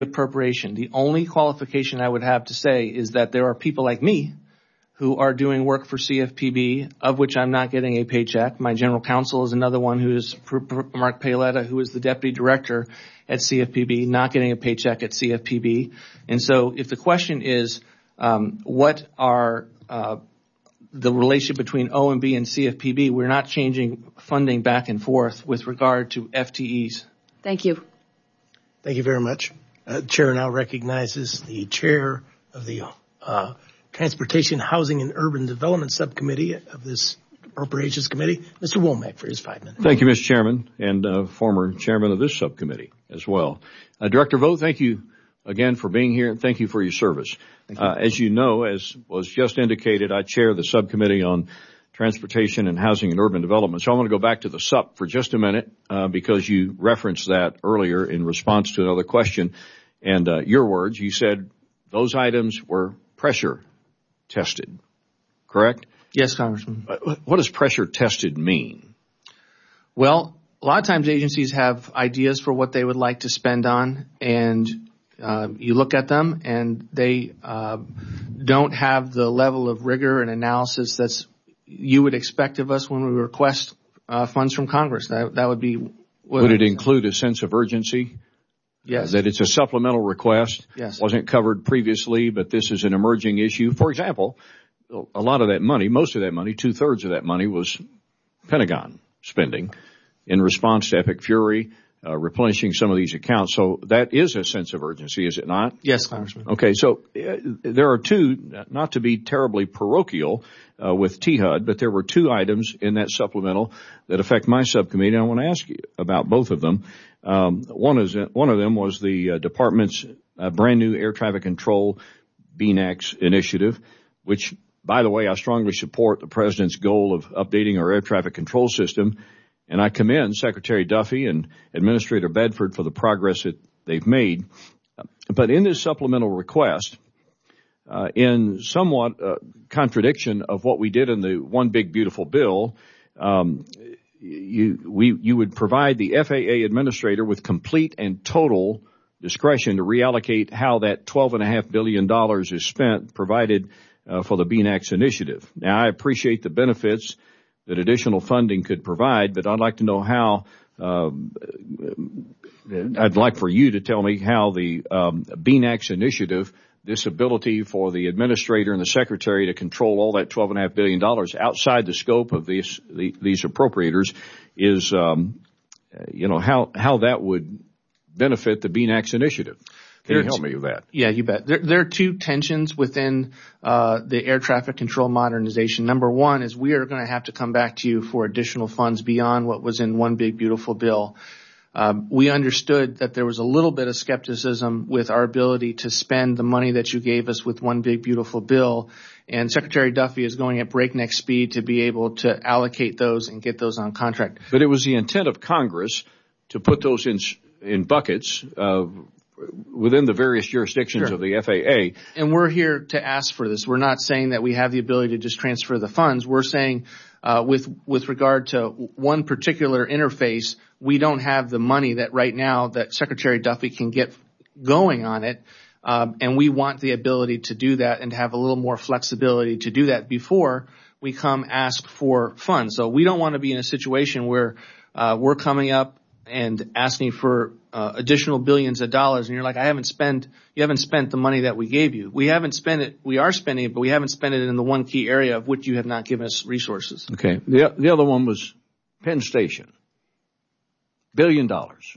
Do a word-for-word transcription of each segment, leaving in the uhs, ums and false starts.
appropriation. The only qualification I would have to say is that there are people like me who are doing work for C F P B, of which I'm not getting a paycheck. My general counsel is another one, who is Mark Paoletta, who is the deputy director at C F P B, not getting a paycheck at C F P B. And so if the question is um, what are uh, the relationship between O M B and C F P B, we're not changing funding back and forth with regard to F T Es. Thank you. Thank you very much. Uh, Chair now recognizes the chair of the uh, Transportation, Housing, and Urban Development Subcommittee of this Appropriations Committee, Mister Womack, for his five minutes. Thank you, Mister Chairman, and uh, former chairman of this subcommittee as well. Uh, Director Vogt, thank you again for being here, and thank you for your service. You. Uh, as you know, as was just indicated, I chair the subcommittee on Transportation and Housing and Urban Development. So I want to go back to the S U P for just a minute uh, because you referenced that earlier in response to another question. And uh, your words, you said those items were pressure tested, correct? Yes, Congressman. What does pressure tested mean? Well, a lot of times agencies have ideas for what they would like to spend on, and uh, you look at them and they uh, don't have the level of rigor and analysis that's you would expect of us when we request uh, funds from Congress. That that would be. Would it include a sense of urgency? Yes. Uh, that it's a supplemental request. Yes. Wasn't covered previously, but this is an emerging issue. For example, a lot of that money, most of that money, two thirds of that money was Pentagon spending in response to Epic Fury, uh, replenishing some of these accounts. So that is a sense of urgency, is it not? Yes, Congressman. Okay, so uh, there are two, not to be terribly parochial uh, with T H U D, but there were two items in that supplemental that affect my subcommittee, and I want to ask you about both of them. Um, one is one of them was the uh, department's uh, brand new air traffic control B N A X initiative, which, by the way, I strongly support the president's goal of updating our air traffic control system. And I commend Secretary Duffy and Administrator Bedford for the progress that they've made. But in this supplemental request, uh, in somewhat uh, contradiction of what we did in the One Big Beautiful Bill, um, you, we, you would provide the F A A administrator with complete and total discretion to reallocate how that twelve point five billion dollars is spent, provided uh, for the B N A X initiative. Now, I appreciate the benefits that additional funding could provide, but I'd like to know how, um, I'd like for you to tell me how the um, B N A X initiative, this ability for the administrator and the secretary to control all that twelve point five billion dollars outside the scope of these, the, these appropriators is, um, you know, how, how that would benefit the B N A X initiative. Can you help me with that? Yeah, you bet. There, there are two tensions within uh the air traffic control modernization. Number one is we are going to have to come back to you for additional funds beyond what was in One Big Beautiful Bill. Um, we understood that there was a little bit of skepticism with our ability to spend the money that you gave us with One Big Beautiful Bill, and Secretary Duffy is going at breakneck speed to be able to allocate those and get those on contract. But it was the intent of Congress to put those in in buckets uh within the various jurisdictions Sure. of the F A A. And we're here to ask for this. We're not saying that we have the ability to just transfer the funds. We're saying uh with with regard to one particular interface, we don't have the money that right now that Secretary Duffy can get going on it. Um, and we want the ability to do that and to have a little more flexibility to do that before we come ask for funds. So we don't want to be in a situation where uh we're coming up and asking for uh, additional billions of dollars, and you're like, I haven't spent, you haven't spent the money that we gave you. We haven't spent it, we are spending it, but we haven't spent it in the one key area of which you have not given us resources. Okay. The, the other one was Penn Station. Billion dollars.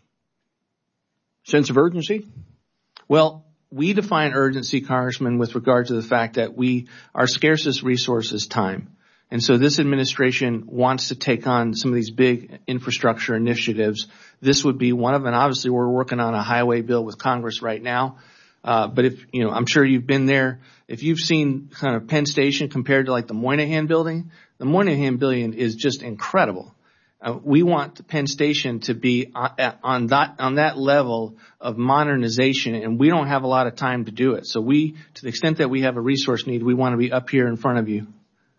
Sense of urgency? Well, we define urgency, Congressman, with regard to the fact that we, our scarcest resource is time. And so this administration wants to take on some of these big infrastructure initiatives. This would be one of them. And obviously, we're working on a highway bill with Congress right now. Uh, but if, you know, I'm sure you've been there. If you've seen kind of Penn Station compared to like the Moynihan building, the Moynihan building is just incredible. Uh, we want Penn Station to be on, on that, on that level of modernization, and we don't have a lot of time to do it. So we, to the extent that we have a resource need, we want to be up here in front of you.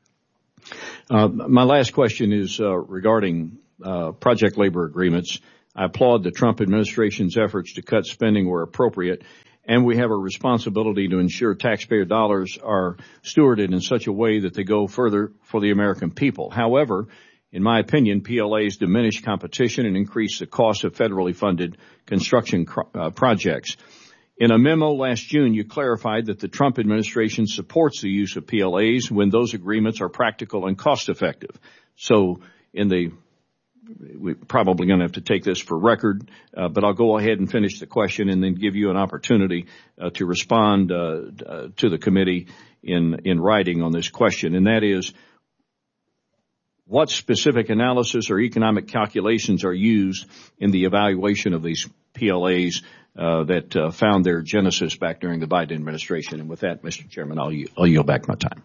Uh, my last question is uh, regarding uh, project labor agreements. I applaud the Trump administration's efforts to cut spending where appropriate, and we have a responsibility to ensure taxpayer dollars are stewarded in such a way that they go further for the American people. However, in my opinion, P L As diminish competition and increase the cost of federally funded construction uh, projects. In a memo last June, you clarified that the Trump administration supports the use of P L As when those agreements are practical and cost effective. So in the we're probably going to have to take this for record, uh, but I'll go ahead and finish the question and then give you an opportunity uh, to respond uh, uh, to the committee in, in writing on this question. And that is, what specific analysis or economic calculations are used in the evaluation of these P L As uh, that uh, found their genesis back during the Biden administration? And with that, Mister Chairman, I'll, I'll yield back my time.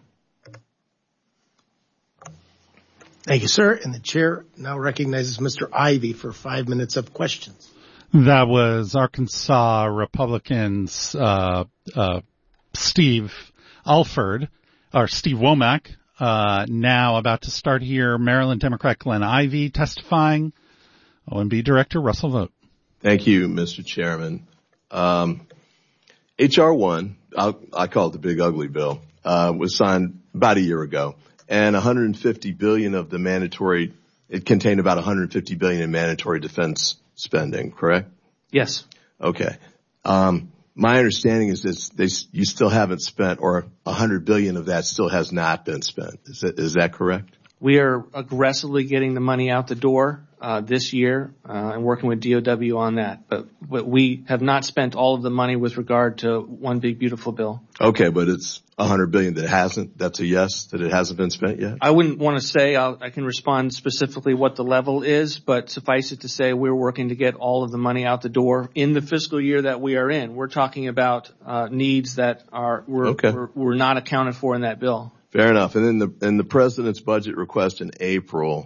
Thank you, sir. And the chair now recognizes Mister Ivey for five minutes of questions. That was Arkansas Republicans uh, uh, Steve Alford, or Steve Womack. Uh, now about to start here, Maryland Democrat Glenn Ivey testifying. O M B Director Russell Vogt. Thank you, Mister Chairman. Um, H R one, I'll, I call it the big ugly bill, uh, was signed about a year ago. And one hundred fifty billion dollars of the mandatory, it contained about one hundred fifty billion dollars in mandatory defense spending, correct? Yes. Okay. Um, my understanding is that they, you still haven't spent, or one hundred billion dollars of that still has not been spent. Is that, is that correct? We are aggressively getting the money out the door uh, this year uh, and working with D O W on that. But, but we have not spent all of the money with regard to one big beautiful bill. Okay, but it's one hundred billion dollars that hasn't. That's a yes, that it hasn't been spent yet? I wouldn't want to say. I'll, I can respond specifically what the level is, but suffice it to say we're working to get all of the money out the door in the fiscal year that we are in. We're talking about uh, needs that are were, okay. were, were not accounted for in that bill. Fair enough. And then the, in the president's budget request in April,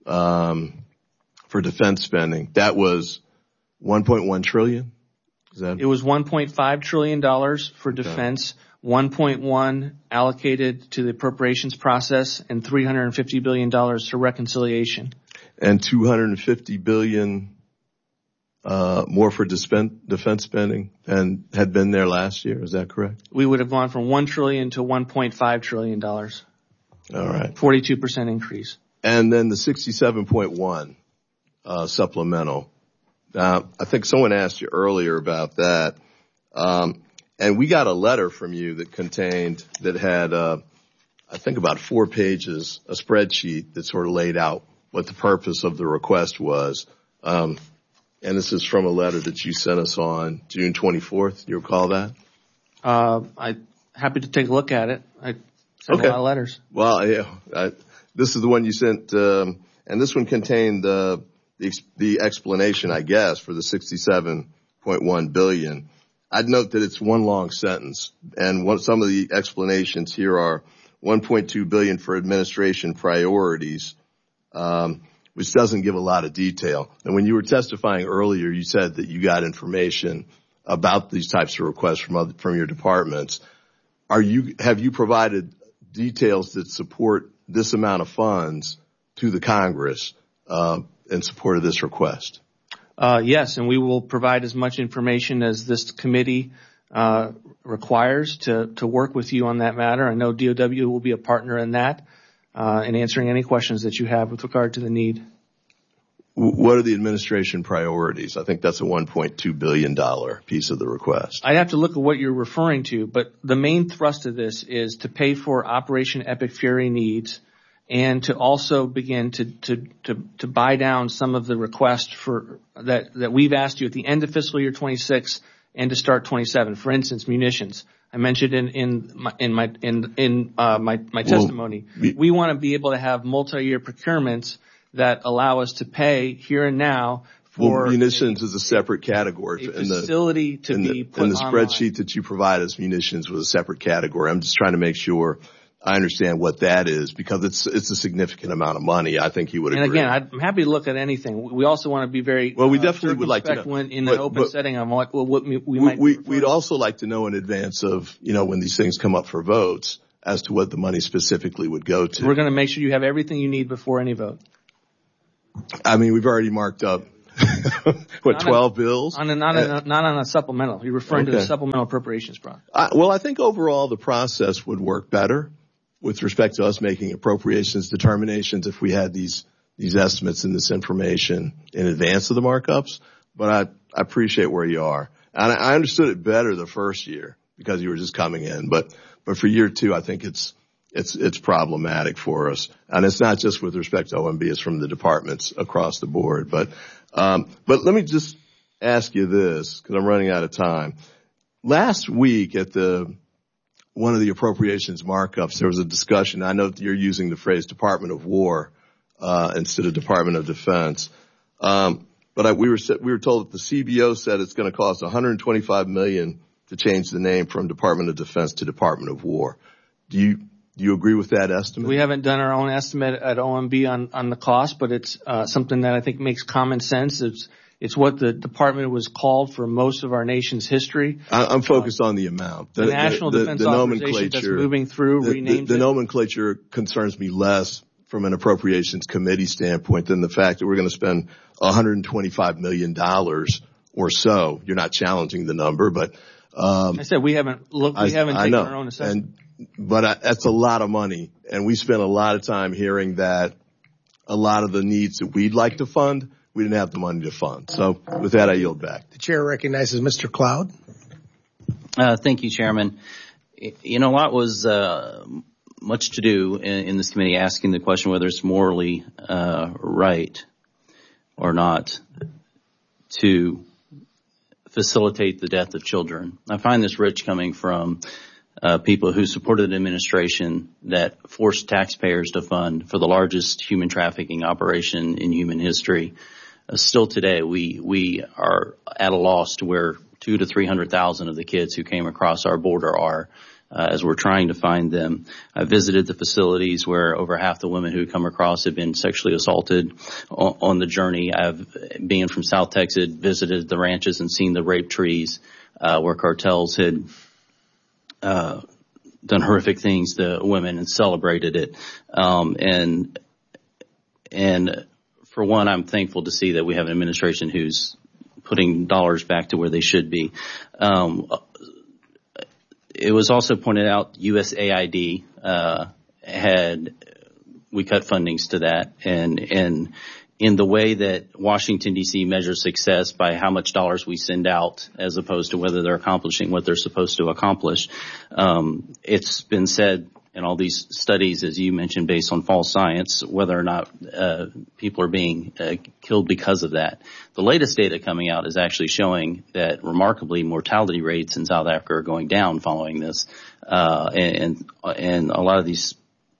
um, for defense spending, that was one point one trillion. Is that? It was one point five trillion dollars for defense, okay. one point one allocated to the appropriations process, and three hundred fifty billion dollars to reconciliation. And two hundred fifty billion dollars Uh, more for defense spending than had been there last year. Is that correct? We would have gone from one trillion dollars to one point five trillion dollars. All right. forty-two percent increase. And then the sixty-seven point one, uh, supplemental. Now, I think someone asked you earlier about that. Um, and we got a letter from you that contained, that had, uh, I think about four pages, a spreadsheet that sort of laid out what the purpose of the request was. Um, And this is from a letter that you sent us on June twenty-fourth. Do you recall that? Uh, I'm happy to take a look at it. I sent okay. a lot of letters. Well, yeah, I, this is the one you sent, um, and this one contained the, the the explanation, I guess, for the sixty-seven point one billion dollars. I'd note that it's one long sentence, and one, some of the explanations here are one point two billion dollars for administration priorities. Um, which doesn't give a lot of detail. And when you were testifying earlier, you said that you got information about these types of requests from other, from your departments. Are you, have you provided details that support this amount of funds to the Congress, uh, in support of this request? Uh, yes, and we will provide as much information as this committee, uh, requires to, to work with you on that matter. I know D O W will be a partner in that. Uh, and answering any questions that you have with regard to the need. What are the administration priorities? I think that's a one point two billion dollars piece of the request. I'd have to look at what you're referring to, but the main thrust of this is to pay for Operation Epic Fury needs and to also begin to, to, to, to buy down some of the requests for that, that we've asked you at the end of fiscal year twenty-six and to start twenty-seven. For instance, munitions. I mentioned in in my in my in in uh, my my testimony, well, we want to be able to have multi-year procurements that allow us to pay here and now for well, munitions a, is a separate category. A facility the, to in be the, put in the online. spreadsheet that you provide us, munitions was a separate category. I'm just trying to make sure I understand what that is, because it's it's a significant amount of money. I think you would and agree. And again, I'm happy to look at anything. We also want to be very well. We uh, definitely would like to know when in but, an open but, setting on what, what we, we we might. We, we'd also like to know in advance of, you know, when these things come up for votes as to what the money specifically would go to. We're going to make sure you have everything you need before any vote. I mean, we've already marked up what, not twelve on, bills? On a, not, uh, a, not on a supplemental. You're referring okay. to the supplemental appropriations process. I, well, I think overall the process would work better with respect to us making appropriations determinations if we had these these estimates and this information in advance of the markups. But I, I appreciate where you are. And I, I understood it better the first year because you were just coming in. But but for year two, I think it's it's it's problematic for us. And it's not just with respect to O M B, it's from the departments across the board. But um but let me just ask you this, because I'm running out of time. Last week at the one of the appropriations markups, there was a discussion. I know that you're using the phrase Department of War uh instead of Department of Defense. Um but I, we were we were told that the C B O said it's going to cost one hundred twenty-five million dollars to change the name from Department of Defense to Department of War. Do you do you agree with that estimate? We haven't done our own estimate at O M B on on the cost, but it's uh something that I think makes common sense. It's It's what the department was called for most of our nation's history. I'm focused uh, on the amount. The, the National the, Defense the, the Authorization that's moving through the, renamed the, the it. nomenclature concerns me less from an appropriations committee standpoint than the fact that we're going to spend one hundred twenty-five million dollars or so. You're not challenging the number, but um, I said we haven't looked. We I, haven't I taken know. our own assessment. And, but I, that's a lot of money, and we spent a lot of time hearing that a lot of the needs that we'd like to fund, we didn't have the money to fund. So with that, I yield back. The chair recognizes Mister Cloud. Uh, thank you, Chairman. You know, a lot was uh, much to do in, in this committee asking the question whether it's morally uh, right or not to facilitate the death of children. I find this rich coming from uh, people who supported an administration that forced taxpayers to fund for the largest human trafficking operation in human history. Uh, still today, we we are at a loss to where two to three hundred thousand of the kids who came across our border are, uh, as we're trying to find them. I visited the facilities where over half the women who come across have been sexually assaulted on, on the journey. I've, being from South Texas, visited the ranches and seen the rape trees, uh, where cartels had uh done horrific things to women and celebrated it. Um, and and for one, I'm thankful to see that we have an administration who's putting dollars back to where they should be. Um, it was also pointed out U S A I D uh, had we cut fundings to that, and and in the way that Washington, D C measures success by how much dollars we send out as opposed to whether they're accomplishing what they're supposed to accomplish. Um, it's been said in all these studies, as you mentioned, based on false science, whether or not uh, people are being uh, killed because of that. The latest data coming out is actually showing that remarkably mortality rates in South Africa are going down following this. Uh, and, and a lot of these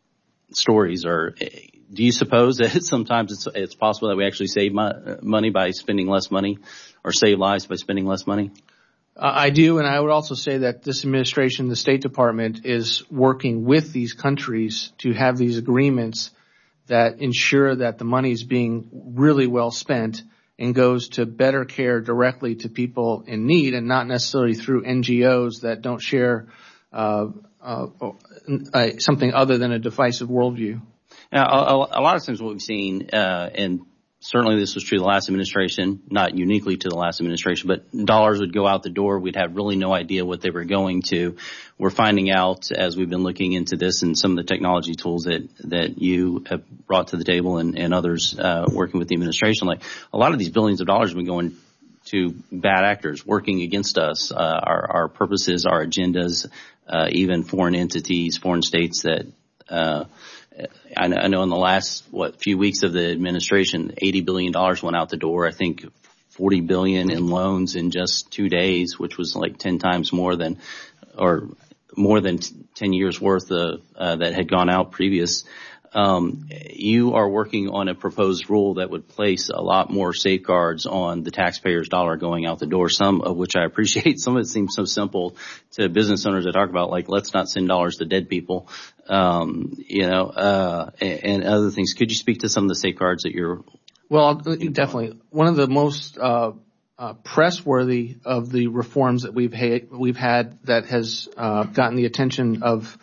stories are, do you suppose that sometimes it's, it's possible that we actually save mo- money by spending less money, or save lives by spending less money? Uh, I do, and I would also say that this administration, the State Department, is working with these countries to have these agreements that ensure that the money is being really well spent and goes to better care directly to people in need, and not necessarily through N G Os that don't share uh, uh, uh something other than a divisive worldview. Now, a, a lot of times what we've seen, uh, and certainly this was true the last administration, not uniquely to the last administration, but dollars would go out the door. We'd have really no idea what they were going to. We're finding out as we've been looking into this and some of the technology tools that, that you have brought to the table and, and others uh, working with the administration. Like a lot of these billions of dollars have been going to bad actors working against us, uh, our, our purposes, our agendas, uh, even foreign entities, foreign states that uh I know in the last, what, few weeks of the administration, eighty billion dollars went out the door. I think forty billion dollars in loans in just two days, which was like ten times more than, or more than ten years worth of, uh, that had gone out previous. Um, you are working on a proposed rule that would place a lot more safeguards on the taxpayer's dollar going out the door, some of which I appreciate. Some of it seems so simple to business owners to talk about, like, let's not send dollars to dead people, um, you know, uh, and, and other things. Could you speak to some of the safeguards that you're? Well, definitely. One of the most uh, uh, press-worthy of the reforms that we've had, we've had that has uh, gotten the attention of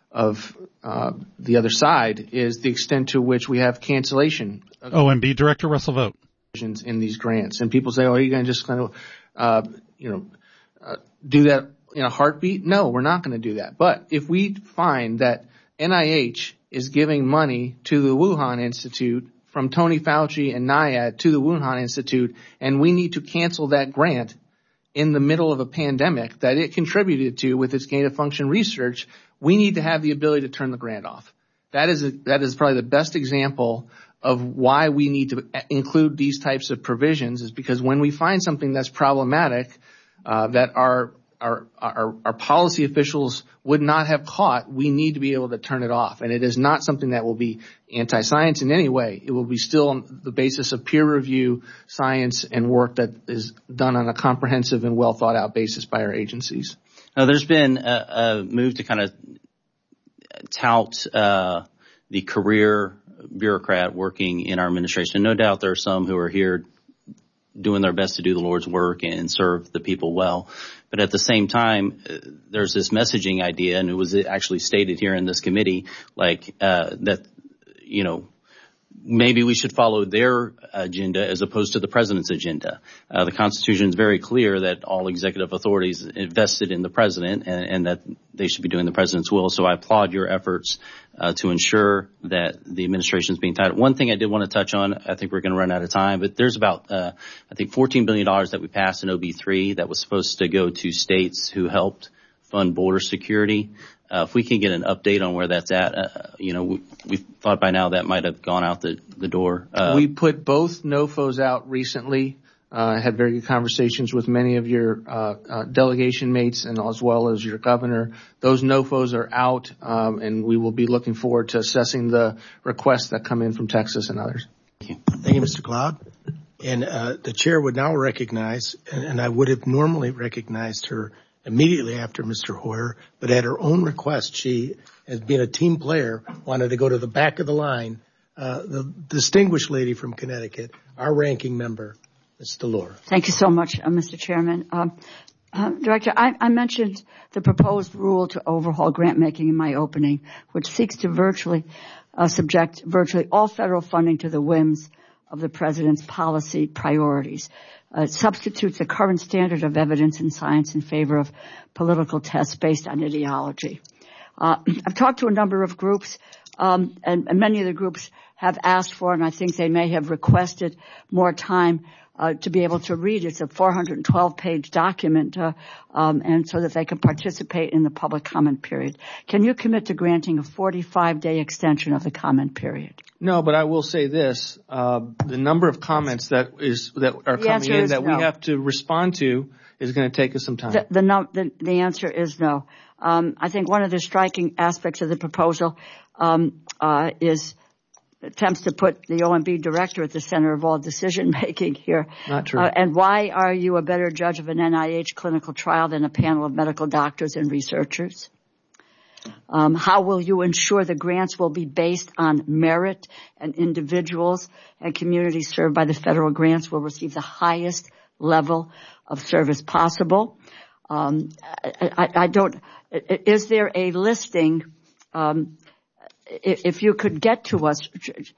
of uh, the other side is the extent to which we have cancellation. O M B Director Russell Vogt. in these grants. And people say, oh, are you going to just kind of, uh, you know, uh, do that in a heartbeat? No, we're not going to do that. But if we find that N I H is giving money to the Wuhan Institute from Tony Fauci and NIAID to the Wuhan Institute, and we need to cancel that grant in the middle of a pandemic that it contributed to with its gain-of-function research, we need to have the ability to turn the grant off. That is a, that is probably the best example of why we need to include these types of provisions, is because when we find something that's problematic, uh, that our, our, our, our policy officials would not have caught, we need to be able to turn it off. And it is not something that will be anti-science in any way. It will be still on the basis of peer review, science, and work that is done on a comprehensive and well thought out basis by our agencies. Now, there's been a, a move to kind of tout uh, the career bureaucrat working in our administration. No doubt there are some who are here doing their best to do the Lord's work and serve the people well. But at the same time, uh, there's this messaging idea, and it was actually stated here in this committee, like uh, that, you know, maybe we should follow their agenda as opposed to the president's agenda. Uh, the Constitution is very clear that all executive authorities vested in the president, and, and that they should be doing the president's will. So I applaud your efforts uh, to ensure that the administration is being tied. One thing I did want to touch on, I think we're going to run out of time, but there's about, uh, I think, fourteen billion dollars that we passed in O B three that was supposed to go to states who helped fund border security. Uh, if we can get an update on where that's at, uh, you know, we, we thought by now that might have gone out the, the door. Uh, we put both N O F Os out recently. I uh, had very good conversations with many of your uh, uh, delegation mates and as well as your governor. Those N O F Os are out, um, and we will be looking forward to assessing the requests that come in from Texas and others. Thank you, Thank you Mister Cloud. And uh, the chair would now recognize, and, and I would have normally recognized her immediately after Mister Hoyer, but at her own request, she, as being a team player, wanted to go to the back of the line. Uh, the distinguished lady from Connecticut, our ranking member, Miz DeLore. Thank you so much, uh, Mister Chairman. Um, uh, Director, I, I mentioned the proposed rule to overhaul grant making in my opening, which seeks to virtually uh, subject virtually all federal funding to the whims of the President's policy priorities. Uh, it substitutes the current standard of evidence in science in favor of political tests based on ideology. Uh, I've talked to a number of groups, um, and, and many of the groups have asked for, and I think they may have requested more time uh, to be able to read. It's a four hundred twelve page document, uh, um, and so that they can participate in the public comment period. Can you commit to granting a forty-five day extension of the comment period? No, but I will say this, uh, the number of comments that is, that are The coming in that no. we have to respond to is going to take us some time. The, the, no, the, the answer is no. Um, I think one of the striking aspects of the proposal, um, uh, is attempts to put the O M B director at the center of all decision making here. Not true. Uh, and why are you a better judge of an N I H clinical trial than a panel of medical doctors and researchers? Um, how will you ensure the grants will be based on merit and individuals and communities served by the federal grants will receive the highest level of service possible? Um, I, I, I don't, is there a listing, um, if, if you could get to us,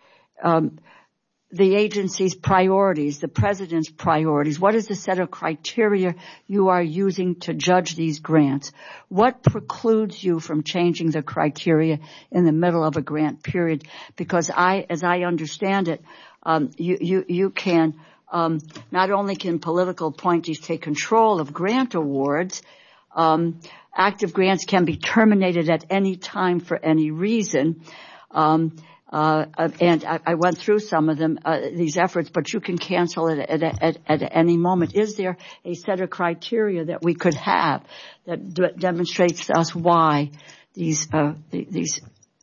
um, the agency's priorities, the president's priorities, what is the set of criteria you are using to judge these grants? What precludes you from changing the criteria in the middle of a grant period? Because I, as I understand it, um, you, you, you can, um, not only can political appointees take control of grant awards, um, active grants can be terminated at any time for any reason. Um, Uh, and I, I went through some of them, uh, these efforts, but you can cancel it at, at, at any moment. Is there a set of criteria that we could have that d- demonstrates to us why these, uh, th- these,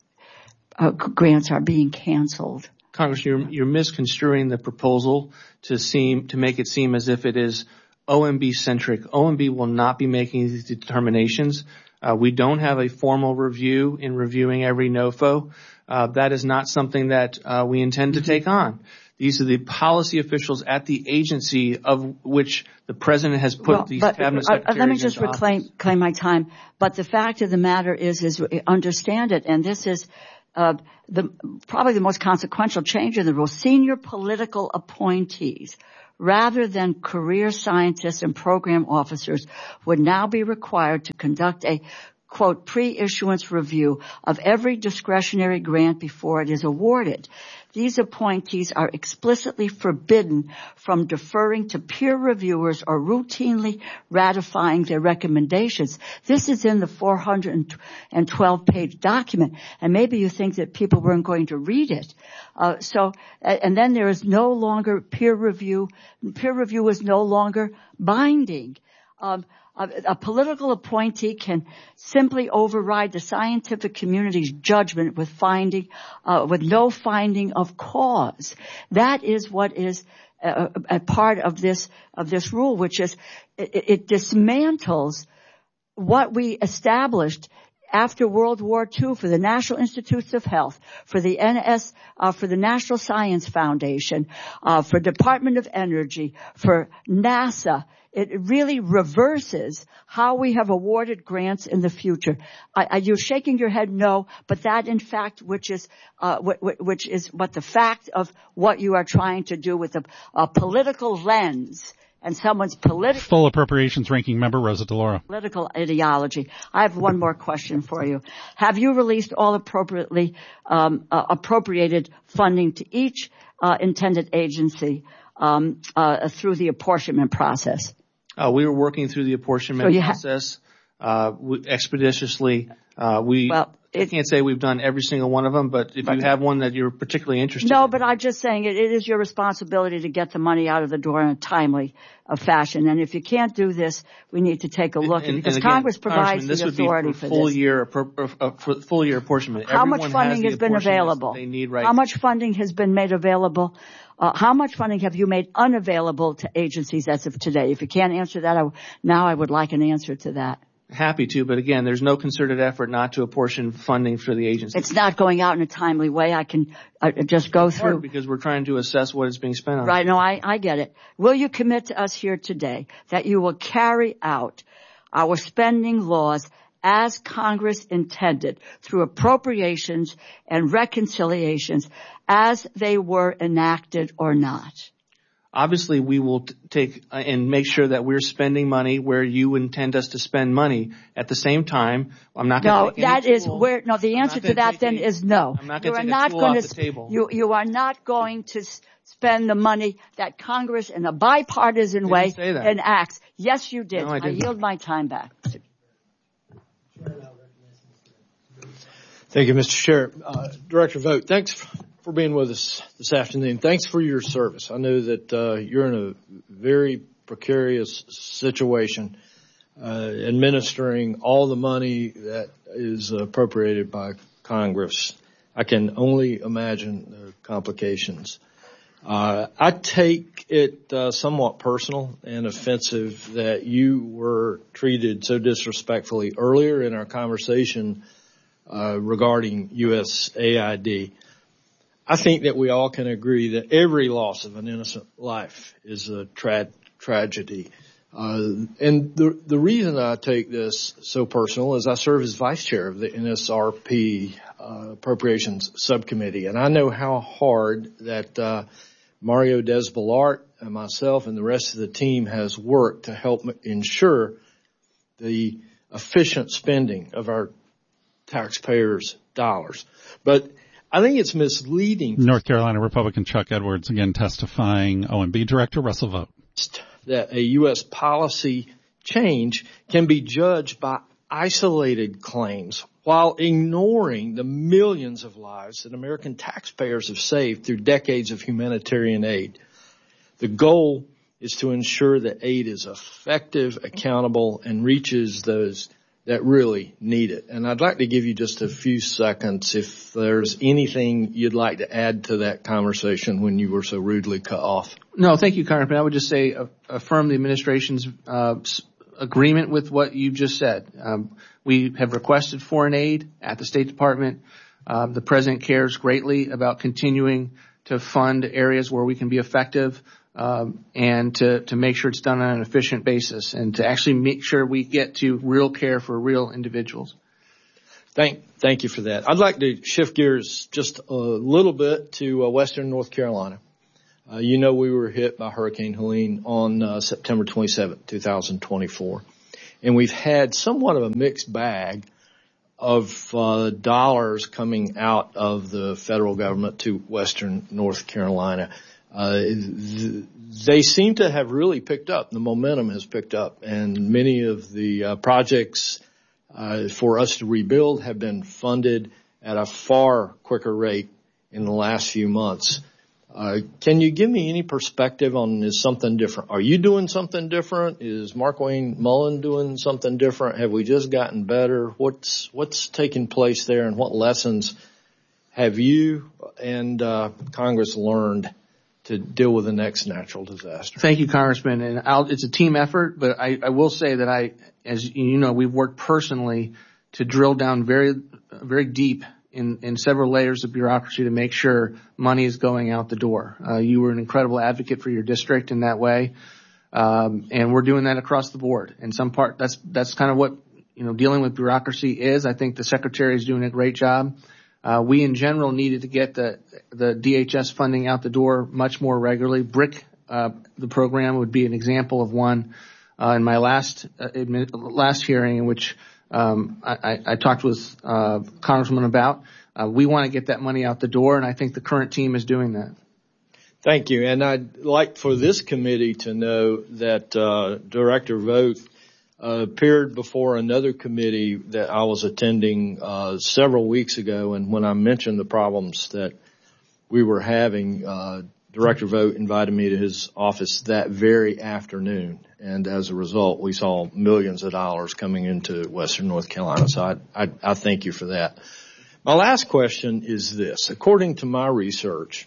uh, grants are being canceled? Congress, you're, you're misconstruing the proposal to seem, to make it seem as if it is O M B centric. O M B will not be making these determinations. Uh, we don't have a formal review in reviewing every N O F O. Uh, that is not something that uh, we intend to take on. These are the policy officials at the agency of which the president has put well, these but, cabinet uh, secretaries let me just into reclaim office. claim my time. But the fact of the matter is, is understand it, and this is uh, the probably the most consequential change in the rule, senior political appointees, rather than career scientists and program officers, would now be required to conduct a, quote, pre-issuance review of every discretionary grant before it is awarded. These appointees are explicitly forbidden from deferring to peer reviewers or routinely ratifying their recommendations. This is in the four hundred twelve page document, and maybe you think that people weren't going to read it. Uh, so, and then there is no longer peer review. Peer review is no longer binding. Um, A, a political appointee can simply override the scientific community's judgment with finding, uh, with no finding of cause. That is what is a, a part of this of this rule, which is it, it dismantles what we established after World War Two for the National Institutes of Health, for the N S, uh, for the National Science Foundation, uh, for Department of Energy, for NASA. It really reverses how we have awarded grants in the future. I, I, you're shaking your head no, but that in fact, which is, uh, which, which is what the fact of what you are trying to do with a, a political lens and someone's political. Full Appropriations Ranking Member Rosa DeLauro. Political ideology. I have one more question for you. Have you released all appropriately, um, uh, appropriated funding to each, uh, intended agency, um, uh, through the apportionment process? Uh, we were working through the apportionment so process uh, we, expeditiously. Uh, we well, it, I can't say we've done every single one of them, but if but, you have one that you're particularly interested no, in. No, but I'm just saying it, it is your responsibility to get the money out of the door in a timely uh, fashion. And if you can't do this, we need to take a look. And, because and again, Congress provides this the would authority be for, for full this. Year, uh, for full year apportionment. How Everyone much funding has, has been available? They need right How much funding has been made available? Uh, how much funding have you made unavailable to agencies as of today? If you can't answer that, I w- now I would like an answer to that. Happy to, but again, there's no concerted effort not to apportion funding for the agency. It's not going out in a timely way. I can uh, just go it's through. Hard because we're trying to assess what is being spent on. Right, no, I, I get it. Will you commit to us here today that you will carry out our spending laws as Congress intended through appropriations and reconciliations as they were enacted or not? Obviously, we will t- take uh, and make sure that we're spending money where you intend us to spend money. At the same time, I'm not going to No, take that is tool. where, no, the answer to that then a, is no. I'm not going to take not a tool going off to, the table. You, you are not going to s- spend the money that Congress in a bipartisan way say that. enacts. Yes, you did. No, I I didn't. yield my time back. Thank you, Mister Chair. Uh, Director Vogt, thanks for being with us this afternoon. Thanks for your service. I know that uh, you're in a very precarious situation uh, administering all the money that is appropriated by Congress. I can only imagine the complications. Uh, I take it uh, somewhat personal and offensive that you were treated so disrespectfully earlier in our conversation uh, regarding U S A I D. I think that we all can agree that every loss of an innocent life is a tra- tragedy. Uh, and the the reason I take this so personal is I serve as vice chair of the N S R P uh, Appropriations Subcommittee, and I know how hard that uh, Mario Desballart and myself and the rest of the team has worked to help ensure the efficient spending of our taxpayers' dollars. But I think it's misleading. North Carolina Republican Chuck Edwards again testifying. O M B Director Russell Vogt. That a U S policy change can be judged by isolated claims while ignoring the millions of lives that American taxpayers have saved through decades of humanitarian aid. The goal is to ensure that aid is effective, accountable, and reaches those that really need it. And I'd like to give you just a few seconds if there's anything you'd like to add to that conversation when you were so rudely cut off. No, thank you, Congressman. I would just say uh, affirm the administration's uh, agreement with what you just said. Um, we have requested foreign aid at the State Department. Uh, the President cares greatly about continuing to fund areas where we can be effective. Um, and to, to make sure it's done on an efficient basis and to actually make sure we get to real care for real individuals. Thank, thank you for that. I'd like to shift gears just a little bit to uh, Western North Carolina. Uh, you know, we were hit by Hurricane Helene on uh, September twenty-seventh, twenty twenty-four. And we've had somewhat of a mixed bag of uh, dollars coming out of the federal government to Western North Carolina. Uh, th- they seem to have really picked up. The momentum has picked up, and many of the uh, projects uh, for us to rebuild have been funded at a far quicker rate in the last few months. Uh, can you give me any perspective on, is something different? Are you doing something different? Is Markwayne Mullin doing something different? Have we just gotten better? What's, what's taking place there, and what lessons have you and, uh, Congress learned to deal with the next natural disaster? Thank you, Congressman. And I'll, it's a team effort, but I, I will say that I, as you know, we've worked personally to drill down very, very deep in, in several layers of bureaucracy to make sure money is going out the door. Uh, you were an incredible advocate for your district in that way. Um, and we're doing that across the board. And some part, that's, that's kind of what, you know, dealing with bureaucracy is. I think the Secretary is doing a great job. Uh, we in general needed to get the, the D H S funding out the door much more regularly. BRIC, uh, the program would be an example of one. Uh, in my last, uh, admi- last hearing in which, Um, I, I talked with uh, Congressman about. Uh, we want to get that money out the door, and I think the current team is doing that. Thank you. And I'd like for this committee to know that uh, Director Vogt uh, appeared before another committee that I was attending uh, several weeks ago, and when I mentioned the problems that we were having, uh, Director Vogt invited me to his office that very afternoon. And as a result, we saw millions of dollars coming into Western North Carolina. So I, I, I thank you for that. My last question is this. According to my research,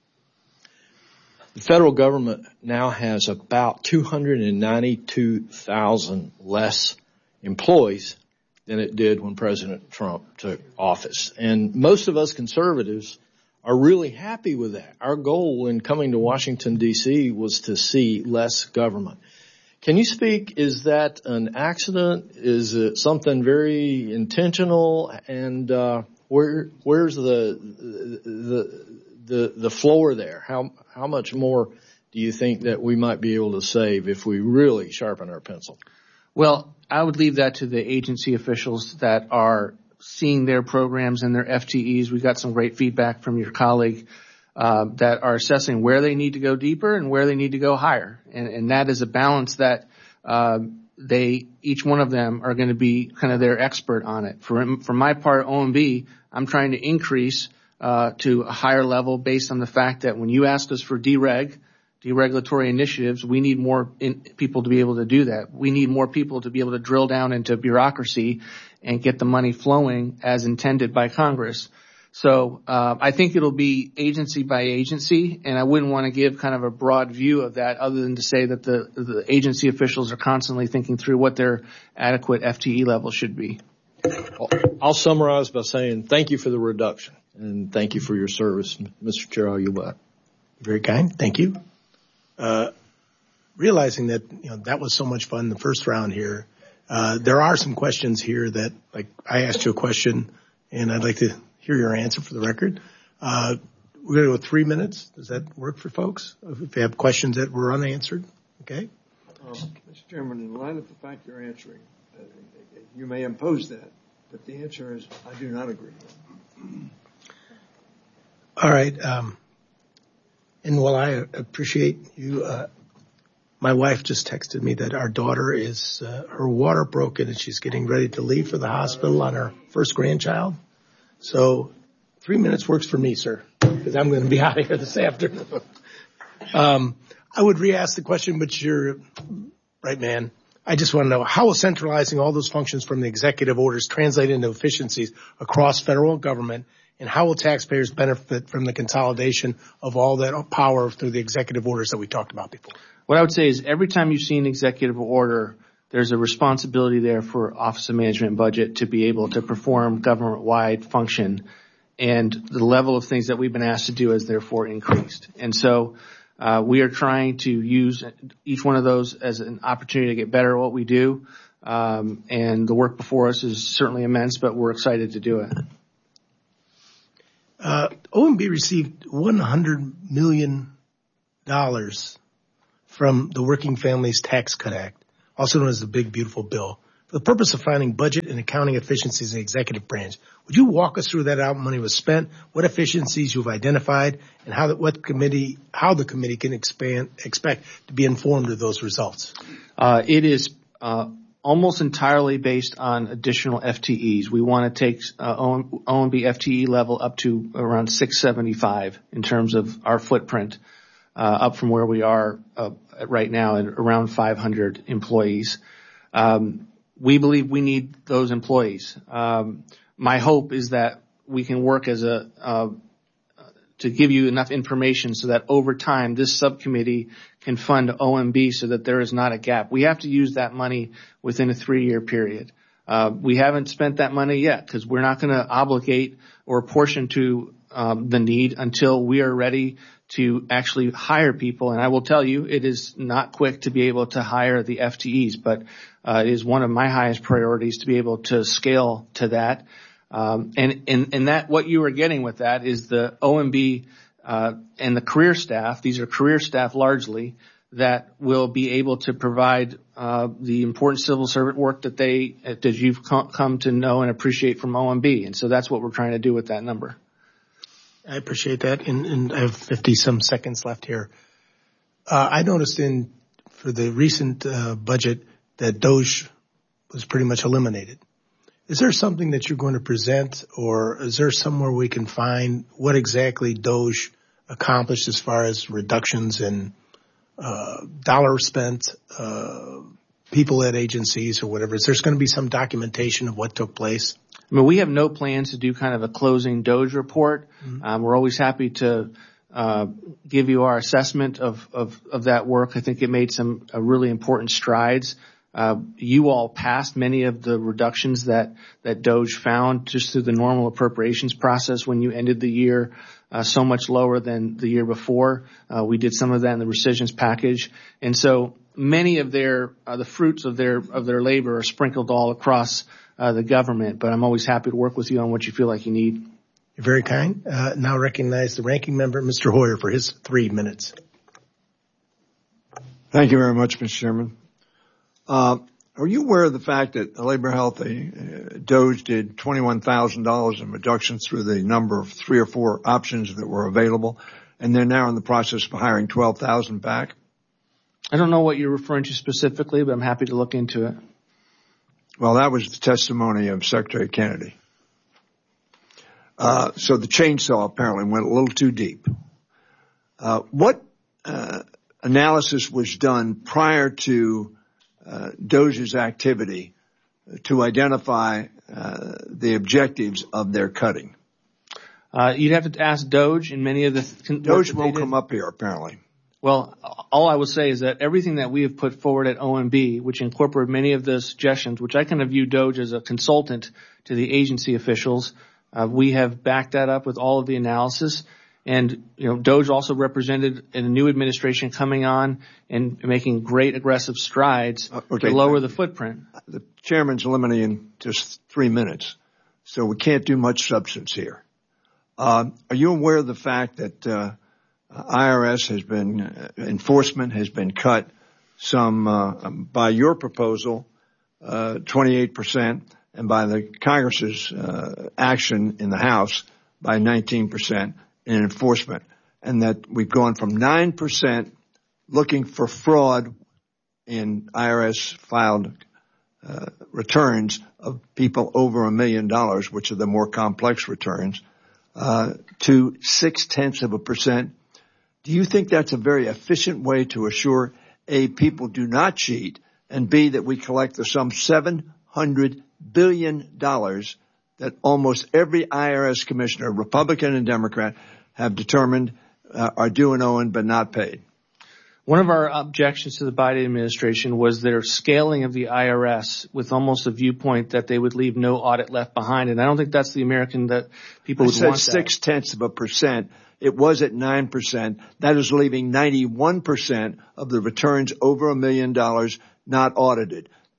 the federal government now has about two hundred ninety-two thousand less employees than it did when President Trump took office. And most of us conservatives are really happy with that. Our goal in coming to Washington, D C was to see less government. Can you speak, is that an accident? Is it something very intentional? And uh, where where's the the the the floor there? How how much more do you think that we might be able to save if we really sharpen our pencil? Well, I would leave that to the agency officials that are seeing their programs and their F T Es. We got some great feedback from your colleague uh, that are assessing where they need to go deeper and where they need to go higher. And, and that is a balance that uh, they, each one of them are going to be kind of their expert on it. For, for my part, O M B, I'm trying to increase uh, to a higher level based on the fact that when you asked us for dereg, deregulatory initiatives, we need more in, people to be able to do that. We need more people to be able to drill down into bureaucracy and get the money flowing as intended by Congress. So uh, I think it'll be agency by agency, and I wouldn't want to give kind of a broad view of that other than to say that the, the agency officials are constantly thinking through what their adequate F T E level should be. I'll summarize by saying thank you for the reduction, and thank you for your service. Mister Chair, I'll yield back. Very kind. Thank you. Uh, realizing that, you know, that was so much fun the first round here, uh, there are some questions here that, like, I asked you a question, and I'd like to hear your answer for the record. Uh, we're going to go three minutes. Does that work for folks? If you have questions that were unanswered, okay? Um, Mister Chairman, in light of the fact you're answering, uh, you may impose that, but the answer is I do not agree. All right. Um, and while I appreciate you, uh, my wife just texted me that our daughter is, uh, her water broken and she's getting ready to leave for the hospital on her first grandchild. So three minutes works for me, sir, because I'm going to be out of here this afternoon. um, I would re-ask the question, but you're right, man. I just want to know, how will centralizing all those functions from the executive orders translate into efficiencies across federal government, and how will taxpayers benefit from the consolidation of all that power through the executive orders that we talked about before? What I would say is every time you see an executive order, there's a responsibility there for Office of Management and Budget to be able to perform government-wide function, and the level of things that we've been asked to do has therefore increased. And so uh, we are trying to use each one of those as an opportunity to get better at what we do. Um, and the work before us is certainly immense, but we're excited to do it. Uh, O M B received one hundred million dollars from the Working Families Tax Cut Act, also known as the Big Beautiful Bill, for the purpose of finding budget and accounting efficiencies in the executive branch. Would you walk us through that how money was spent, what efficiencies you've identified, and how the, what committee, how the committee can expand, expect to be informed of those results? Uh, it is uh, almost entirely based on additional F T Es. We want to take uh, O M B F T E level up to around six seventy-five in terms of our footprint, uh, up from where we are uh, right now at around five hundred employees. Um, we believe we need those employees. Um, my hope is that we can work as a uh, to give you enough information so that over time this subcommittee can fund O M B so that there is not a gap. We have to use that money within a three-year period. Uh, we haven't spent that money yet because we're not going to obligate or apportion to um, the need until we are ready to actually hire people. And I will tell you, it is not quick to be able to hire the F T Es, but uh, it is one of my highest priorities to be able to scale to that. Um, and, and, and that, what you are getting with that is the O M B, uh, and the career staff. These are career staff largely that will be able to provide, uh, the important civil servant work that they, that you've come to know and appreciate from O M B. And so that's what we're trying to do with that number. I appreciate that. And, and I have fifty some seconds left here. Uh, I noticed in, for the recent, uh, budget that DOGE was pretty much eliminated. Is there something that you're going to present, or is there somewhere we can find what exactly DOGE accomplished as far as reductions in uh, dollars spent, uh, people at agencies or whatever? Is there going to be some documentation of what took place? I mean, we have no plans to do kind of a closing DOGE report. Mm-hmm. Um, we're always happy to uh, give you our assessment of, of, of that work. I think it made some uh, really important strides. Uh, you all passed many of the reductions that, that DOGE found just through the normal appropriations process when you ended the year uh, so much lower than the year before. Uh, we did some of that in the rescissions package. And so many of their, uh, the fruits of their, of their labor are sprinkled all across uh, the government. But I'm always happy to work with you on what you feel like you need. You're very kind. Uh, now recognize the ranking member, Mister Hoyer, for his three minutes. Thank you very much, Mister Chairman. Uh, are you aware of the fact that Labor Health, uh, DOGE did twenty-one thousand dollars in reductions through the number of three or four options that were available, and they're now in the process of hiring twelve thousand back? I don't know what you're referring to specifically, but I'm happy to look into it. Well, that was the testimony of Secretary Kennedy. Uh, so the chainsaw apparently went a little too deep. Uh, what uh, analysis was done prior to Uh, DOGE's activity to identify uh, the objectives of their cutting? Uh, you'd have to ask DOGE and many of the... Th- DOGE won't come up here, apparently. Well, all I will say is that everything that we have put forward at O M B, which incorporate many of the suggestions, which I kind of view DOGE as a consultant to the agency officials, uh, we have backed that up with all of the analysis. And, you know, DOGE also represented in a new administration coming on and making great aggressive strides uh, okay. to lower the footprint. The chairman's eliminating just three minutes, so we can't do much substance here. Uh, are you aware of the fact that uh, I R S has been, uh, enforcement has been cut some, uh, by your proposal, uh, twenty-eight percent, and by the Congress's uh, action in the House by nineteen percent? In enforcement, and that we've gone from nine percent looking for fraud in I R S filed uh, returns of people over a million dollars, which are the more complex returns, uh, to six tenths of a percent. Do you think that's a very efficient way to assure A, people do not cheat, and B, that we collect the sum seven hundred billion dollars that almost every I R S commissioner, Republican and Democrat, have determined uh, are due and owing but not paid? One of our objections to the Biden administration was their scaling of the I R S with almost a viewpoint that they would leave no audit left behind. And I don't think that's the American that people would want. I said six tenths of a percent. It was at nine percent. That is leaving ninety-one percent of the returns over a million dollars not audited.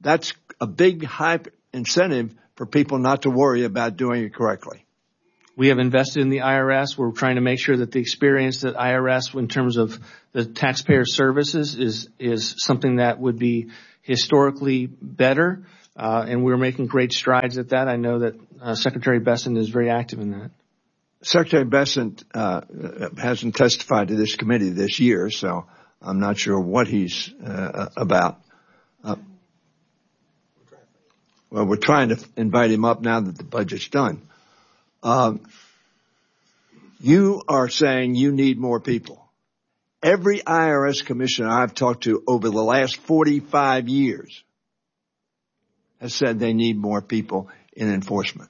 that's a big high incentive for people not to worry about doing it correctly. We have invested in the I R S. We're trying to make sure that the experience that I R S in terms of the taxpayer services is, is something that would be historically better. Uh, and we're making great strides at that. I know that uh, Secretary Bessent is very active in that. Secretary Bessent uh, hasn't testified to this committee this year, so I'm not sure what he's uh, about. Uh, well, we're trying to invite him up now that the budget's done. Uh, you are saying you need more people. Every I R S commissioner I've talked to over the last forty-five years has said they need more people in enforcement.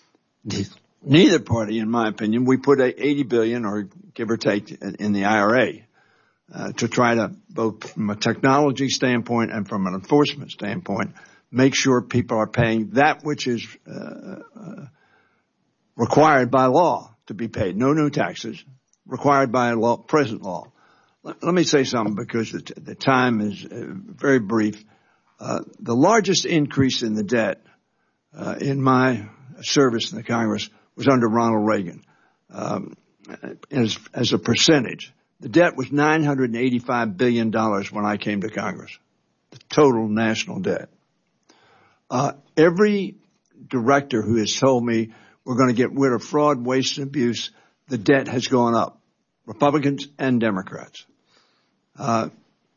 Neither party, in my opinion, we put eighty billion dollars or give or take in the I R A uh, to try to, both from a technology standpoint and from an enforcement standpoint, make sure people are paying that which is uh, uh, required by law to be paid. No new taxes, required by law, present law. Let, let me say something because the, the time is uh, very brief. Uh, the largest increase in the debt uh, in my service in the Congress was under Ronald Reagan. Um, as, as a percentage, the debt was nine hundred eighty-five billion dollars when I came to Congress, the total national debt. Uh, every director who has told me we're going to get rid of fraud, waste, and abuse, the debt has gone up, Republicans and Democrats. Uh,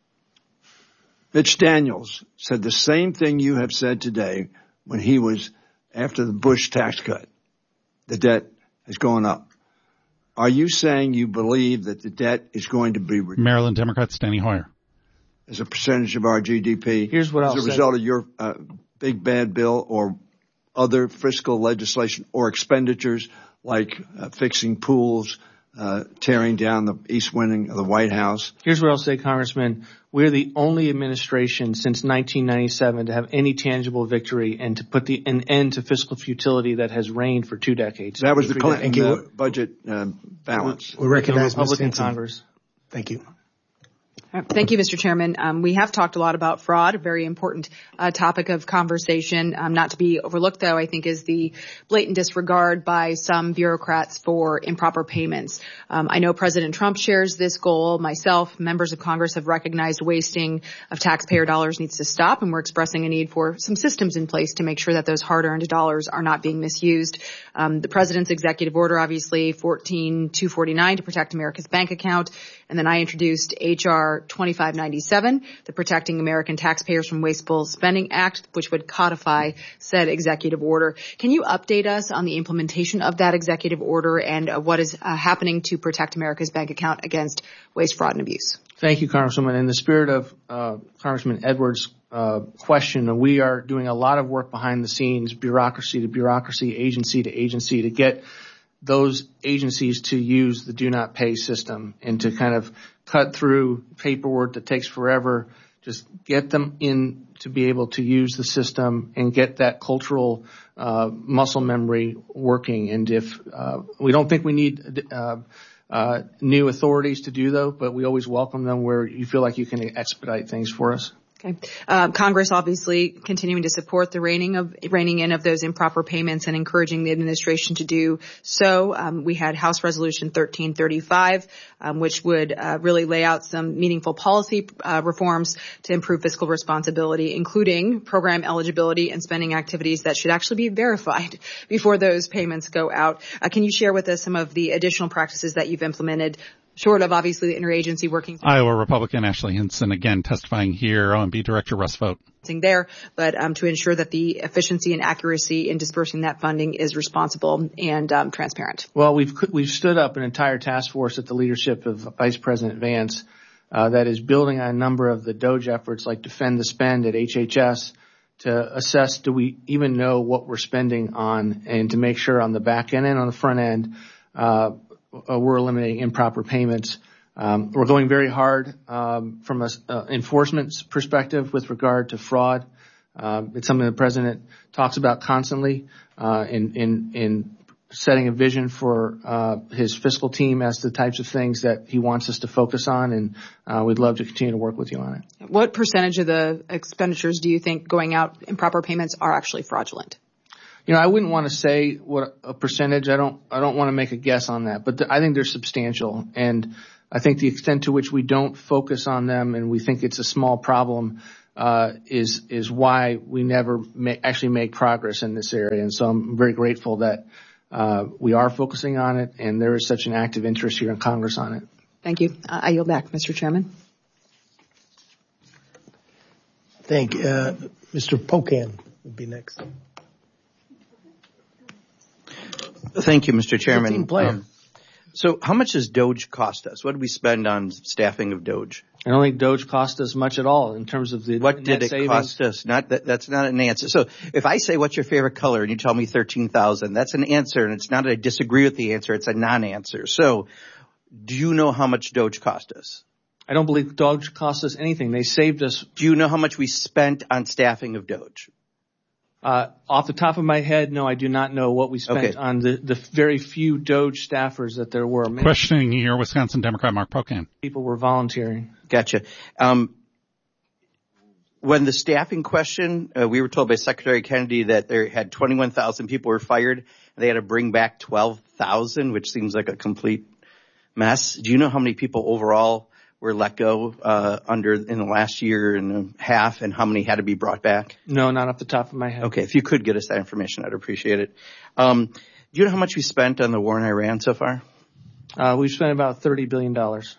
Mitch Daniels said the same thing you have said today when he was after the Bush tax cut. The debt has gone up. Are you saying you believe that the debt is going to be reduced? Maryland Democrat Steny Hoyer. As a percentage of our G D P? Here's what I'll say. As a result of your uh, big bad bill or other fiscal legislation or expenditures like uh, fixing pools, uh, tearing down the east wing of the White House? Here's what I'll say, Congressman. We're the only administration since nineteen ninety-seven to have any tangible victory and to put the, an end to fiscal futility that has reigned for two decades. That was the Clinton uh, budget uh, balance. We recognize Republican Congress. Thank you. Thank you, Mister Chairman. Um, we have talked a lot about fraud, a very important uh, topic of conversation. Um, not to be overlooked, though, I think, is the blatant disregard by some bureaucrats for improper payments. Um, I know President Trump shares this goal. Myself, members of Congress have recognized wasting of taxpayer dollars needs to stop, and we're expressing a need for some systems in place to make sure that those hard-earned dollars are not being misused. Um, the President's executive order, obviously, fourteen two forty-nine to protect America's bank account, and then I introduced H R twenty-five ninety-seven, the Protecting American Taxpayers from Wasteful Spending Act, which would codify said executive order. Can you update us on the implementation of that executive order and uh, what is uh, happening to protect America's bank account against waste, fraud, and abuse? Thank you, Congresswoman. In the spirit of uh, Congressman Edwards' uh, question, we are doing a lot of work behind the scenes, bureaucracy to bureaucracy, agency to agency, to get those agencies to use the do not pay system and to kind of cut through paperwork that takes forever, just get them in to be able to use the system and get that cultural uh, muscle memory working. And if uh, we don't think we need uh, uh, new authorities to do though, but we always welcome them where you feel like you can expedite things for us. Okay. Uh, Congress obviously continuing to support the reining of reining in of those improper payments and encouraging the administration to do so. Um, we had House Resolution thirteen thirty-five, um, which would uh, really lay out some meaningful policy uh, reforms to improve fiscal responsibility, including program eligibility and spending activities that should actually be verified before those payments go out. Uh, can you share with us some of the additional practices that you've implemented? Short of, obviously, the interagency working. Iowa Republican Ashley Hinson, again, testifying here. O M B Director Russ Vought. There, but um, to ensure that the efficiency and accuracy in dispersing that funding is responsible and um, transparent. Well, we've we've stood up an entire task force at the leadership of Vice President Vance uh, that is building on a number of the DOGE efforts like Defend the Spend at H H S to assess, do we even know what we're spending on, and to make sure on the back end and on the front end, uh, we're eliminating improper payments. Um, we're going very hard um, from an uh, enforcement perspective with regard to fraud. Um, it's something the president talks about constantly uh, in, in, in setting a vision for uh, his fiscal team as the types of things that he wants us to focus on, and uh, we'd love to continue to work with you on it. What percentage of the expenditures do you think going out improper payments are actually fraudulent? You know, I wouldn't want to say what a percentage. I don't. I don't want to make a guess on that, but th- I think they're substantial, and I think the extent to which we don't focus on them and we think it's a small problem uh, is is why we never ma- actually make progress in this area. And so I'm very grateful that uh, we are focusing on it, and there is such an active interest here in Congress on it. Thank you. Uh, I yield back, Mister Chairman. Thank you. Uh, Mister Pocan would be next. Thank you, Mister Chairman. Um, so how much does DOGE cost us? What did we spend on staffing of DOGE? I don't think DOGE cost us much at all in terms of the What net did it savings. cost us? Not that, that's not an answer. So if I say what's your favorite color and you tell me thirteen thousand, that's an answer, and it's not that I disagree with the answer, it's a non-answer. So do you know how much DOGE cost us? I don't believe DOGE cost us anything. They saved us. Do you know how much we spent on staffing of DOGE? Uh, off the top of my head, no, I do not know what we spent Okay. on the, the very few DOGE staffers that there were. Many Questioning here, Wisconsin Democrat Mark Pocan. people were volunteering. Gotcha. Um, when the staffing question, uh, we were told by Secretary Kennedy that there had twenty-one thousand people were fired, and they had to bring back twelve thousand, which seems like a complete mess. Do you know how many people overall were let go uh, under in the last year and a half, and how many had to be brought back? No, not off the top of my head. Okay, if you could get us that information, I'd appreciate it. Um, do you know how much we spent on the war in Iran so far? Uh, we've spent about thirty billion dollars.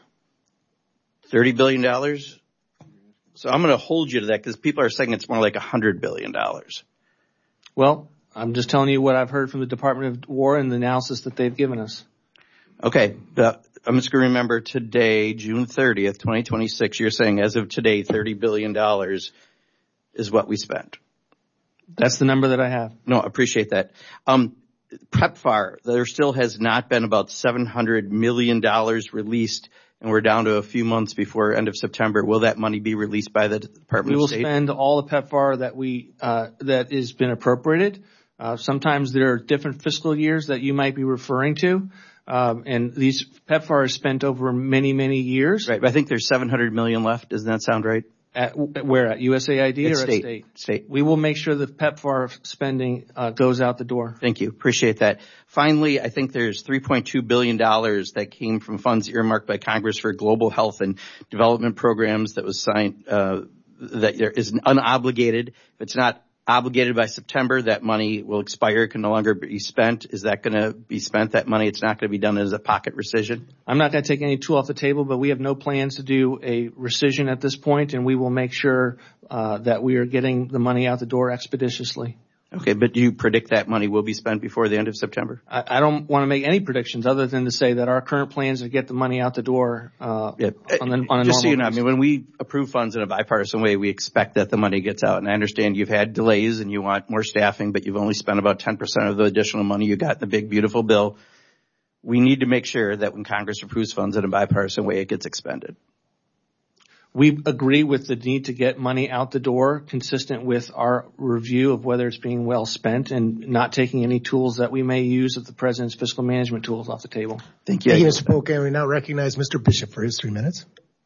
thirty billion dollars? So I'm going to hold you to that because people are saying it's more like one hundred billion dollars. Well, I'm just telling you what I've heard from the Department of War and the analysis that they've given us. Okay, the, I'm just going to remember today, June thirtieth, twenty twenty-six, you're saying as of today, thirty billion dollars is what we spent. That's the number that I have. No, I appreciate that. Um, PEPFAR, there still has not been about seven hundred million dollars released, and we're down to a few months before end of September. Will that money be released by the Department We will of State? spend all the PEPFAR that we uh, that has been appropriated. Uh, sometimes there are different fiscal years that you might be referring to, um, and these PEPFAR is spent over many, many years. Right, but I think there's seven hundred million dollars left. Doesn't that sound right? At, at where? At U S A I D At or state. at state? State. We will make sure the PEPFAR spending uh, goes out the door. Thank you. Appreciate that. Finally, I think there's three point two billion dollars that came from funds earmarked by Congress for global health and development programs that was signed, uh, that there is unobligated. If it's not obligated by September, that money will expire, can no longer be spent. Is that going to be spent, that money? It's not going to be done as a pocket rescission? I'm not going to take any tool off the table, but we have no plans to do a rescission at this point, and we will make sure uh, that we are getting the money out the door expeditiously. Okay, but do you predict that money will be spent before the end of September? I, I don't want to make any predictions other than to say that our current plans are to get the money out the door uh, Yeah. on, the, on a Just so you know, normal I mean, when we approve funds in a bipartisan way, we expect that the money gets out. And I understand you've had delays and you want more staffing, but you've only spent about ten percent of the additional money you got in the big, beautiful bill. We need to make sure that when Congress approves funds in a bipartisan way, it gets expended. We agree with the need to get money out the door consistent with our review of whether it's being well spent and not taking any tools that we may use of the President's fiscal management tools off the table. Thank you. Thank you, Mister Pocan. We now recognize Mister Bishop for his three minutes.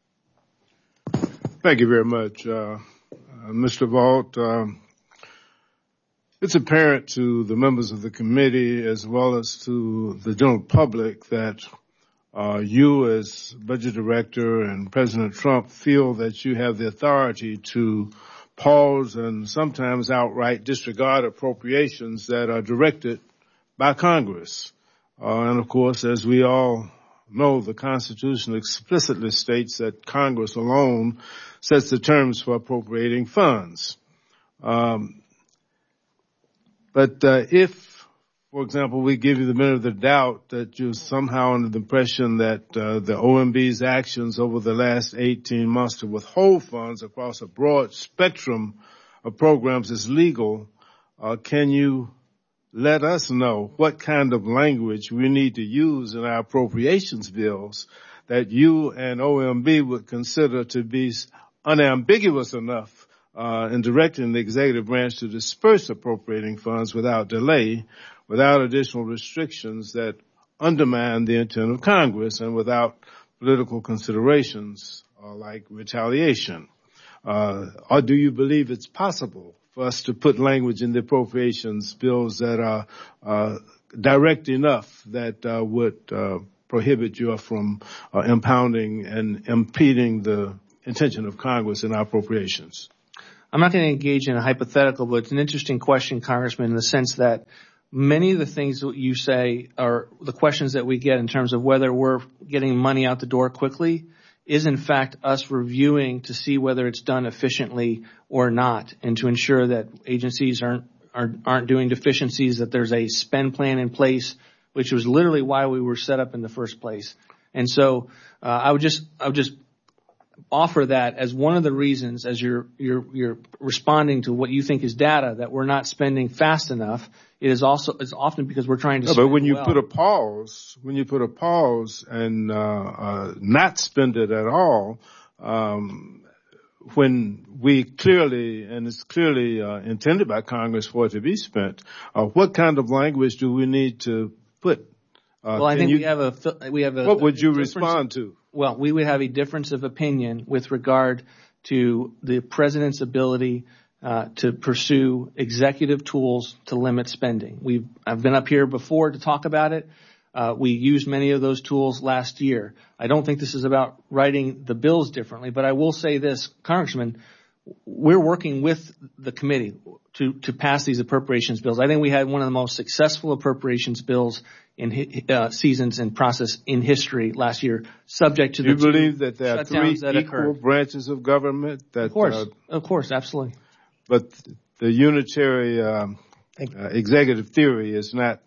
Thank you very much, uh, uh, Mister Vaught. Um, it's apparent to the members of the committee as well as to the general public that Uh, you as budget director and President Trump feel that you have the authority to pause and sometimes outright disregard appropriations that are directed by Congress. Uh, and of course, as we all know, the Constitution explicitly states that Congress alone sets the terms for appropriating funds. Um, but uh, if For example, we give you the benefit of the doubt that you're somehow under the impression that uh, the O M B's actions over the last eighteen months to withhold funds across a broad spectrum of programs is legal. Uh, can you let us know what kind of language we need to use in our appropriations bills that you and O M B would consider to be unambiguous enough uh, in directing the executive branch to disperse appropriating funds without delay, without additional restrictions that undermine the intent of Congress and without political considerations uh, like retaliation? Uh, or do you believe it's possible for us to put language in the appropriations bills that are uh, direct enough that uh, would uh, prohibit you from uh, impounding and impeding the intention of Congress in our appropriations? I'm not going to engage in a hypothetical, but it's an interesting question, Congressman, in the sense that many of the things that you say are the questions that we get in terms of whether we're getting money out the door quickly is in fact us reviewing to see whether it's done efficiently or not, and to ensure that agencies aren't aren't, aren't doing deficiencies, that there's a spend plan in place, which was literally why we were set up in the first place. And so uh, I would just I would just offer that as one of the reasons, as you're you're you're responding to what you think is data, that we're not spending fast enough. It is also it's often because we're trying to. No, spend but when you well. put a pause, when you put a pause and uh, uh, not spend it at all, um, when we clearly and it's clearly uh, intended by Congress for it to be spent, uh, what kind of language do we need to put? Uh, well, I think you, we have a we have a. What would you difference. respond to? Well, we would have a difference of opinion with regard to the president's ability uh, to pursue executive tools to limit spending. We've I've been up here before to talk about it. Uh, we used many of those tools last year. I don't think this is about writing the bills differently, but I will say this, Congressman, we're working with the committee to, to pass these appropriations bills. I think we had one of the most successful appropriations bills in uh, seasons and process in history last year, subject to Do the you believe that there are three that equal occurred. branches of government? That, of course, uh, of course, absolutely. But the unitary um, uh, executive theory is not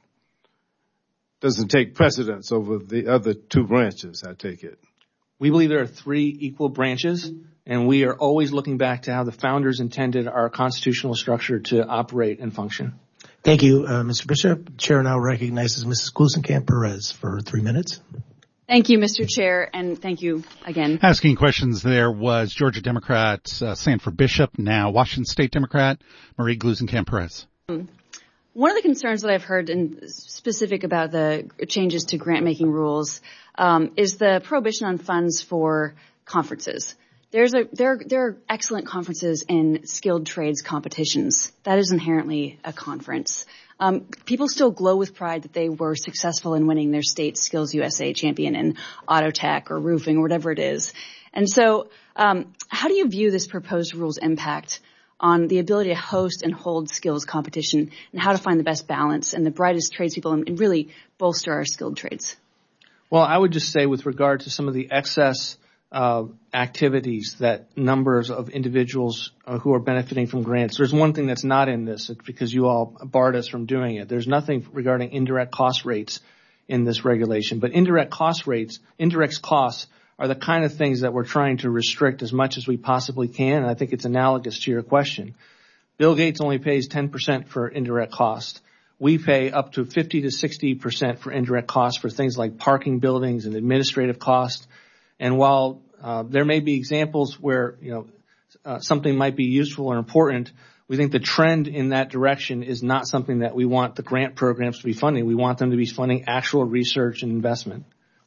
doesn't take precedence over the other two branches, I take it. We believe there are three equal branches, and we are always looking back to how the founders intended our constitutional structure to operate and function. Thank you, uh, Mister Bishop. Chair now recognizes Missus Gluesenkamp-Perez for three minutes. Thank you, Mister Chair, and thank you again. Asking questions there was Georgia Democrat uh, Sanford Bishop, now Washington State Democrat Marie Gluesenkamp-Perez. Um, One of the concerns that I've heard in specific about the changes to grant-making rules um, is the prohibition on funds for conferences. There's a there there are excellent conferences in skilled trades competitions. That is inherently a conference. Um, people still glow with pride that they were successful in winning their state Skills U S A champion in auto tech or roofing or whatever it is. And so, um, how do you view this proposed rule's impact on the ability to host and hold skills competition, and how to find the best balance and the brightest tradespeople and, and really bolster our skilled trades? Well, I would just say with regard to some of the excess uh, activities that numbers of individuals uh, who are benefiting from grants, there's one thing that's not in this. It's because you all barred us from doing it. There's nothing regarding indirect cost rates in this regulation, but indirect cost rates, indirect costs are the kind of things that we're trying to restrict as much as we possibly can. And I think it's analogous to your question. Bill Gates only pays ten percent for indirect cost. We pay up to fifty to sixty percent for indirect costs for things like parking buildings and administrative costs. And while uh, there may be examples where, you know, uh, something might be useful or important, we think the trend in that direction is not something that we want the grant programs to be funding. We want them to be funding actual research and investment.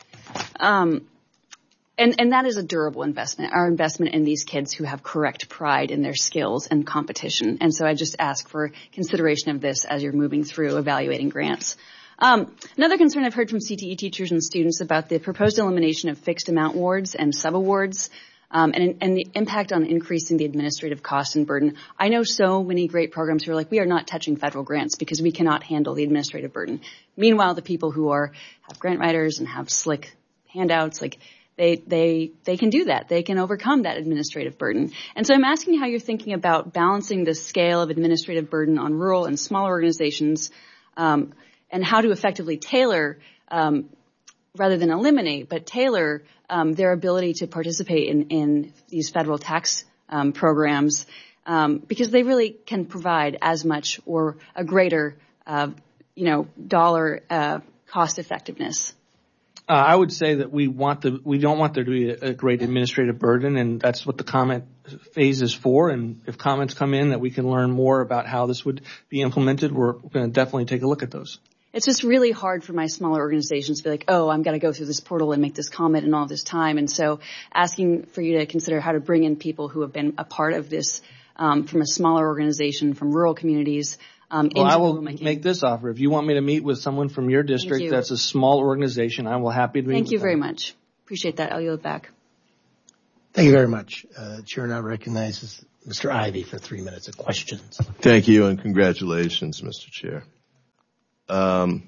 Um, And, and that is a durable investment, our investment in these kids who have correct pride in their skills and competition. And so I just ask for consideration of this as you're moving through evaluating grants. Um, another concern I've heard from C T E teachers and students about the proposed elimination of fixed amount awards and subawards, um, and, and the impact on increasing the administrative cost and burden. I know so many great programs who are like, we are not touching federal grants because we cannot handle the administrative burden. Meanwhile, the people who are have grant writers and have slick handouts, like, They, they, they can do that. They can overcome that administrative burden. And so I'm asking how you're thinking about balancing the scale of administrative burden on rural and smaller organizations, um, and how to effectively tailor, um, rather than eliminate, but tailor, um, their ability to participate in, in these federal tax, um, programs, um, because they really can provide as much or a greater, uh, you know, dollar, uh, cost effectiveness. Uh, I would say that we want the we don't want there to be a, a great administrative burden, and that's what the comment phase is for. And if comments come in that we can learn more about how this would be implemented, we're going to definitely take a look at those. It's just really hard for my smaller organizations to be like, oh, I'm going to go through this portal and make this comment in all this time. And so asking for you to consider how to bring in people who have been a part of this um, from a smaller organization, from rural communities. Um, well, I will make this offer. If you want me to meet with someone from your district you. that's a small organization, I will happy to meet Thank with you them. very much. Appreciate that. I'll yield back. Thank you very much. Uh, Chair now recognizes Mister Ivey for three minutes of questions. Thank you, and congratulations, Mister Chair. Um,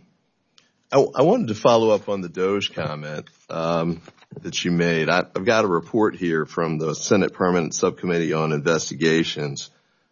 I, I wanted to follow up on the DOJ comment um, that you made. I, I've got a report here from the Senate Permanent Subcommittee on Investigations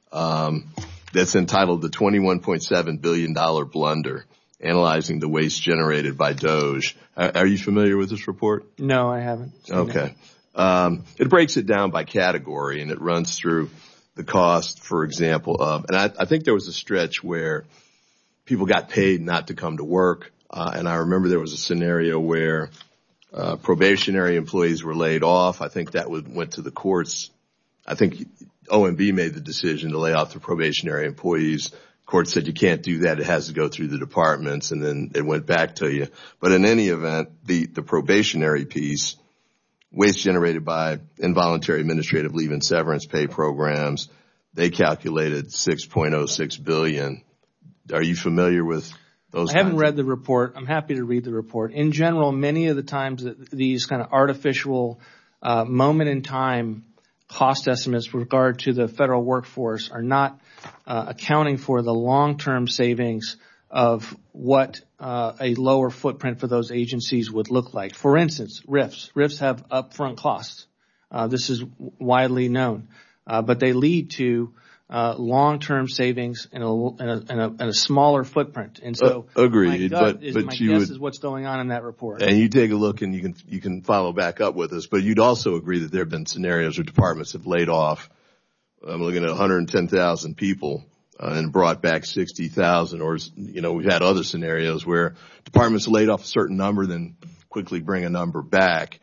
um, that's entitled "The twenty-one point seven billion dollars Blunder: Analyzing the Waste Generated by DOJ." Are, are you familiar with this report? No, I haven't. Okay. Um, it breaks it down by category, and it runs through the cost, for example, of, and I, I think there was a stretch where people got paid not to come to work. Uh, and I remember there was a scenario where uh, probationary employees were laid off. I think that would, went to the courts. I think O M B made the decision to lay off the probationary employees. Court said you can't do that. It has to go through the departments, and then it went back to you. But in any event, the, the probationary piece, waste generated by involuntary administrative leave and severance pay programs, they calculated six point oh six billion dollars. Are you familiar with those? I haven't read the report. I'm happy to read the report. In general, many of the times that these kind of artificial uh, moment in time cost estimates with regard to the federal workforce are not uh, accounting for the long-term savings of what uh, a lower footprint for those agencies would look like. For instance, R I Fs. R I Fs have upfront costs. Uh, this is widely known, uh, but they lead to Uh, long-term savings in a, in a, in a, in a smaller footprint. And so uh, agreed, my gut but, is, but my you guess would, is what's going on in that report. And you take a look and you can, you can follow back up with us, but you'd also agree that there have been scenarios where departments have laid off, I'm looking at one hundred ten thousand people uh, and brought back sixty thousand, or, you know, we've had other scenarios where departments laid off a certain number, then quickly bring a number back.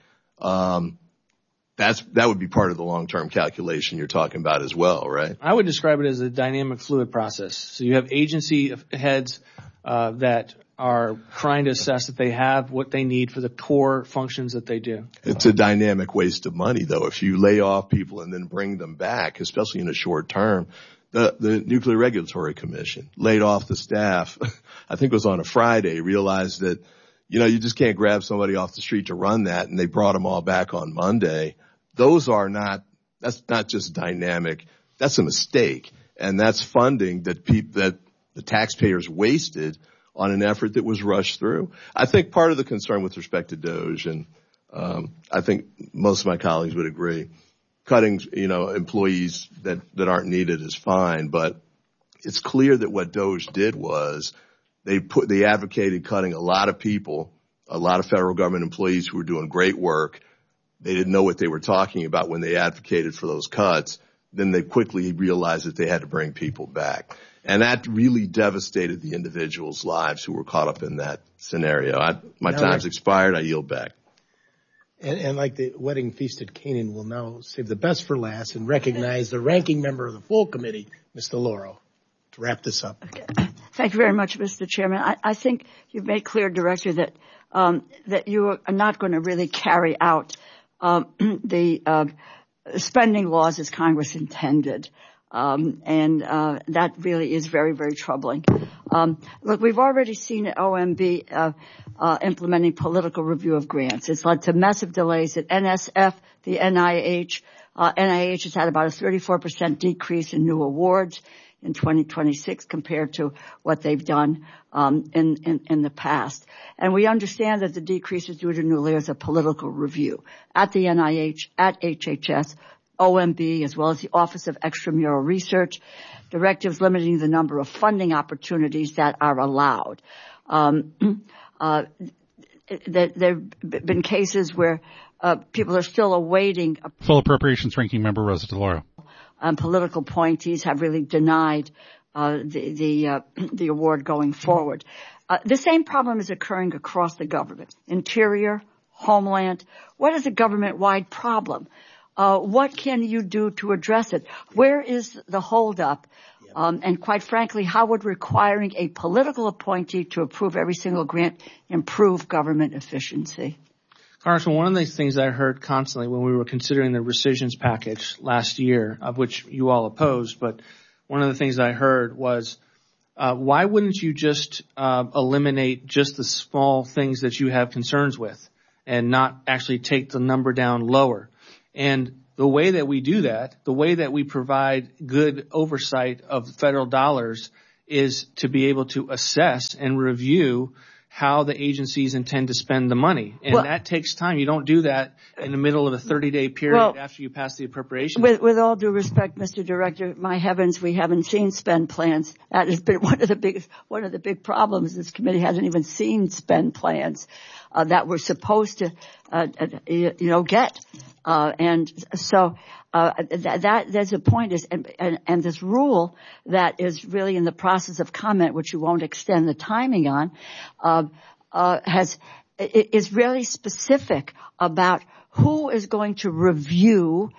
Um, That's, that would be part of the long-term calculation you're talking about as well, right? I would describe it as a dynamic fluid process. So you have agency heads uh, that are trying to assess that they have what they need for the core functions that they do. It's a dynamic waste of money, though. If you lay off people and then bring them back, especially in the short term, the, the Nuclear Regulatory Commission laid off the staff, I think it was on a Friday, realized that, you know, you just can't grab somebody off the street to run that, and they brought them all back on Monday. Those are not, that's not just dynamic, that's a mistake. And that's funding that people, that the taxpayers wasted on an effort that was rushed through. I think part of the concern with respect to DOJ, and um, I think most of my colleagues would agree, cutting, you know, employees that, that aren't needed is fine, but it's clear that what DOJ did was they put, they advocated cutting a lot of people, a lot of federal government employees who were doing great work. They didn't know what they were talking about when they advocated for those cuts. Then they quickly realized that they had to bring people back. And that really devastated the individuals' lives who were caught up in that scenario. I, my now time's expired. I yield back. And, and like the wedding feast at Canaan, we'll now save the best for last and recognize the ranking member of the full committee, Mister Lauro, to wrap this up. Okay. Thank you very much, Mister Chairman. I, I think you've made clear, Director, that um, that you are not going to really carry out Um, the uh, spending laws as Congress intended. Um, and uh, that really is very, very troubling. Um, look, we've already seen O M B uh, uh, implementing political review of grants. It's led to massive delays at N S F, the N I H. Uh, N I H has had about a thirty-four percent decrease in new awards in twenty twenty-six compared to what they've done um, in, in, in the past. And we understand that the decrease is due to new layers of political review at the N I H, at H H S, O M B, as well as the Office of Extramural Research, directives limiting the number of funding opportunities that are allowed. Um, uh, there have been cases where uh, people are still awaiting a full appropriations ranking member Rosa DeLauro. Um, political appointees have really denied uh, the the, uh, the award going forward. Uh, the same problem is occurring across the government. Interior, Homeland. What is a government-wide problem? Uh, what can you do to address it? Where is the holdup? Um, and quite frankly, how would requiring a political appointee to approve every single grant improve government efficiency? Congressman, one of the things I heard constantly when we were considering the rescissions package last year, of which you all opposed, but one of the things I heard was, uh, why wouldn't you just uh, eliminate just the small things that you have concerns with and not actually take the number down lower? And the way that we do that, the way that we provide good oversight of federal dollars is to be able to assess and review how the agencies intend to spend the money. And well, that takes time. You don't do that in the middle of a thirty-day period well, after you pass the appropriation. With, with all due respect, Mister Director, my heavens, we haven't seen spend plans. That has been one of the big, one of the big problems. This committee hasn't even seen spend plans uh, that we're supposed to, uh, uh, you know, get. Uh, and so uh, that, that there's a point is, and, and, and this rule that is really in the process of comment, which you won't extend the timing on, uh, uh, has is really specific about who is going to review